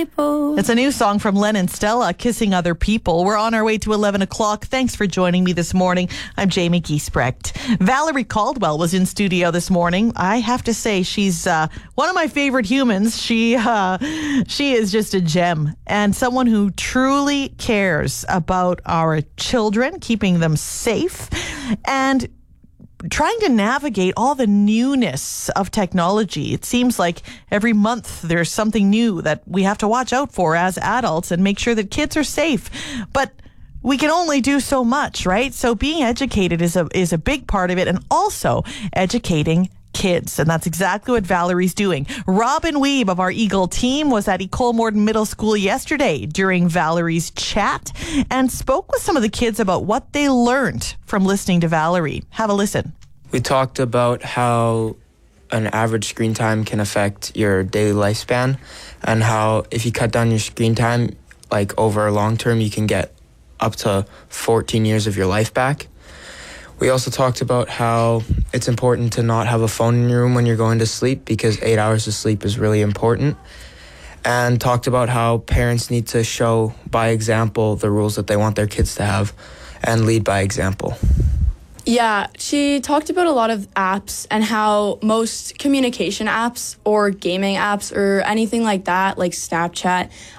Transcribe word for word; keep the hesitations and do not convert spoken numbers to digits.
people. It's a new song from Len and Stella, Kissing Other People. We're on our way to eleven o'clock. Thanks for joining me this morning. I'm Jamie Giesbrecht. Valerie Caldwell was in studio this morning. I have to say, she's uh, one of my favorite humans. She, uh, she is just a gem and someone who truly cares about our children, keeping them safe, and trying to navigate all the newness of technology. It seems like every month there's something new that we have to watch out for as adults and make sure that kids are safe. But we can only do so much, right? So being educated is a is a big part of it, and also educating kids. And that's exactly what Valerie's doing. Robin Weeb of our Eagle team was at Ecole Morden Middle School yesterday during Valerie's chat and spoke with some of the kids about what they learned from listening to Valerie. Have a listen. We talked about how an average screen time can affect your daily lifespan, and how if you cut down your screen time, like over a long term, you can get up to fourteen years of your life back. We also talked about how it's important to not have a phone in your room when you're going to sleep, because eight hours of sleep is really important. And talked about how parents need to show by example the rules that they want their kids to have and lead by example. Yeah, she talked about a lot of apps and how most communication apps or gaming apps or anything like that, like Snapchat,